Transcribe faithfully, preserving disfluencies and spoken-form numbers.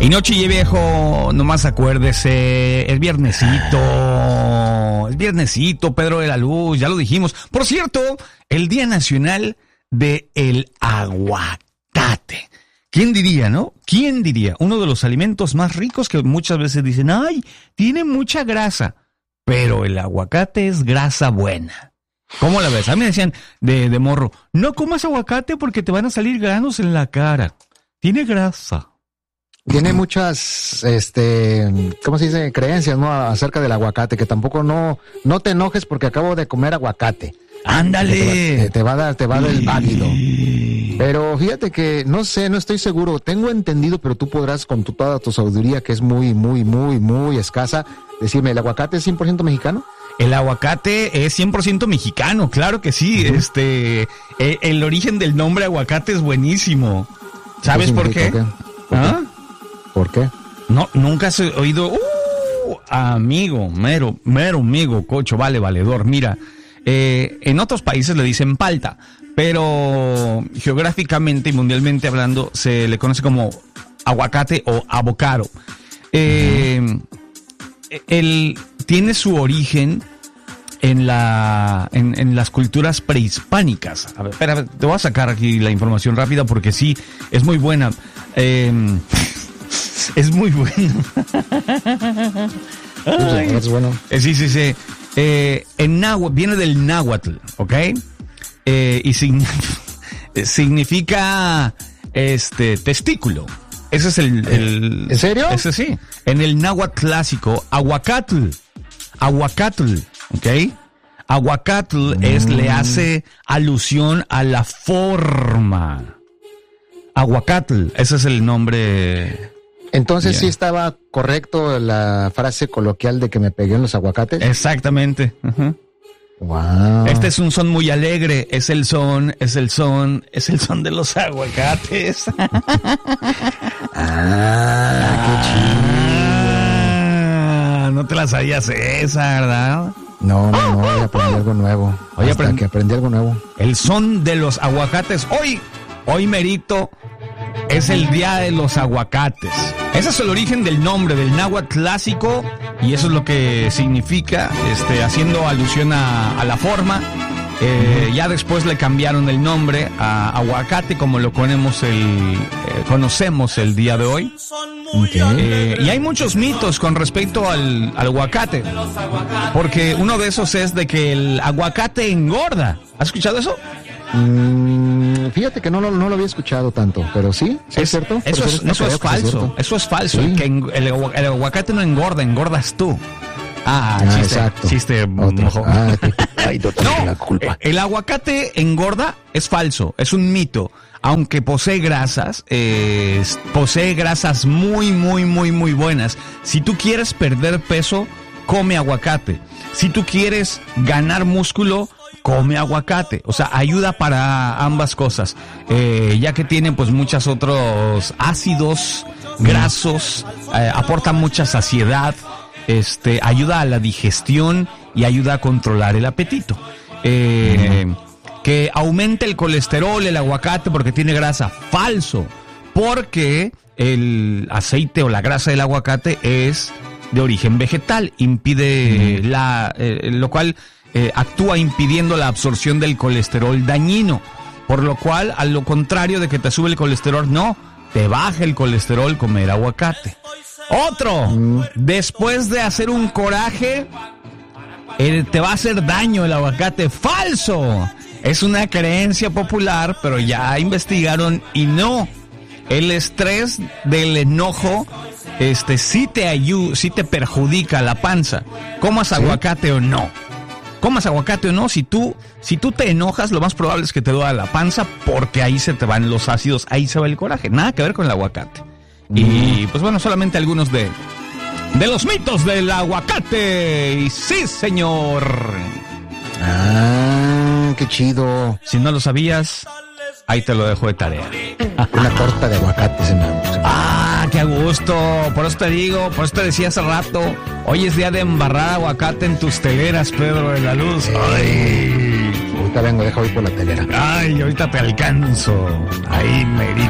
Y noche y viejo, nomás acuérdese, es viernesito, es viernesito, Pedro de la Luz, ya lo dijimos. Por cierto, el Día Nacional del Aguacate. ¿Quién diría, no? ¿Quién diría? Uno de los alimentos más ricos que muchas veces dicen, ay, tiene mucha grasa, pero el aguacate es grasa buena. ¿Cómo la ves? A mí me decían de, de morro, no comas aguacate porque te van a salir granos en la cara. Tiene grasa. Tiene muchas, este, ¿cómo se dice? Creencias, ¿no? Acerca del aguacate, que tampoco no, no te enojes porque acabo de comer aguacate. ¡Ándale! Te, te va a dar, te va a dar el válido. Pero fíjate que, no sé, no estoy seguro. Tengo entendido, pero tú podrás, con tu, toda tu sabiduría, que es muy, muy, muy, muy escasa, decirme, ¿el aguacate es cien por ciento mexicano? El aguacate es cien por ciento mexicano, claro que sí. Uh-huh. Este, el, el origen del nombre aguacate es buenísimo. ¿Sabes por qué? ¿Por qué? ¿Por ¿Ah? qué? ¿Por qué? No, nunca has oído. Uh, amigo, mero, mero amigo, cocho, vale, valedor. Mira, eh, en otros países le dicen palta, pero geográficamente y mundialmente hablando se le conoce como aguacate o avocado. Eh, uh-huh. El tiene su origen en la en, en las culturas prehispánicas. A ver, espera, te voy a sacar aquí la información rápida porque sí, es muy buena. Eh, es muy buena. Ay, es bueno. Eh, sí, sí, sí. Eh, en náhuatl, viene del náhuatl, ¿ok? Eh, y significa, significa este testículo. Ese es el, el... ¿En serio? Ese sí. En el náhuatl clásico, aguacatl. Aguacatl, ¿ok? Aguacatl mm. es, le hace alusión a la forma. Aguacatl, ese es el nombre. Entonces yeah. sí estaba correcto la frase coloquial de que me pegué en los aguacates. Exactamente. Uh-huh. Wow. Este es un son muy alegre, es el son, es el son, es el son de los aguacates. Ah, qué chido. No te la sabías esa, ¿verdad? No, no, no, hoy aprendí algo nuevo. Hoy Hasta aprend... que aprendí algo nuevo. El son de los aguacates. Hoy, hoy merito, es el día de los aguacates. Ese es el origen del nombre, del náhuatl clásico, y eso es lo que significa, este, haciendo alusión a, a la forma. Eh, ya después le cambiaron el nombre a aguacate, como lo conocemos el, eh, conocemos el día de hoy. Okay. Eh, y hay muchos mitos con respecto al, al aguacate, porque uno de esos es de que el aguacate engorda. ¿Has escuchado eso? Mm, fíjate que no, no, no lo había escuchado tanto, pero sí, ¿sí es, es cierto? Eso es, no eso es falso, es eso es falso. Sí. Que el, el aguacate no engorda, engordas tú. Ah, ah chiste, exacto. Chiste mojo. Ah, ay, no, la culpa. El aguacate engorda es falso, es un mito. Aunque posee grasas, eh, posee grasas muy, muy, muy, muy buenas. Si tú quieres perder peso, come aguacate. Si tú quieres ganar músculo, come aguacate. O sea, ayuda para ambas cosas. Eh, ya que tiene pues muchos otros ácidos grasos, eh, aporta mucha saciedad, este, ayuda a la digestión y ayuda a controlar el apetito. Eh, mm. Que aumente el colesterol, el aguacate, porque tiene grasa. Falso. Porque el aceite o la grasa del aguacate es de origen vegetal. Impide mm. la, eh, lo cual eh, actúa impidiendo la absorción del colesterol dañino. Por lo cual, a lo contrario de que te sube el colesterol, no, te baja el colesterol comer aguacate. Otro, mm. después de hacer un coraje, eh, te va a hacer daño el aguacate. ¡Falso! Es una creencia popular, pero ya investigaron y no. El estrés del enojo, este, sí te ayuda, sí te perjudica la panza. Comas aguacate ¿Sí? o no. Comas aguacate o no, si tú, si tú te enojas, lo más probable es que te duela la panza, porque ahí se te van los ácidos, ahí se va el coraje. Nada que ver con el aguacate. Mm. Y pues bueno, solamente algunos de, de los mitos del aguacate. Y sí, señor. Ah, qué chido. Si no lo sabías, ahí te lo dejo de tarea. Una torta de aguacate se me, se me... Ah, qué a gusto. Por eso te digo, por eso te decía hace rato, hoy es día de embarrar aguacate en tus teleras, Pedro de la Luz. Ay. Ahorita vengo, deja ir por la telera. Ay, ahorita te alcanzo. Ahí, merito.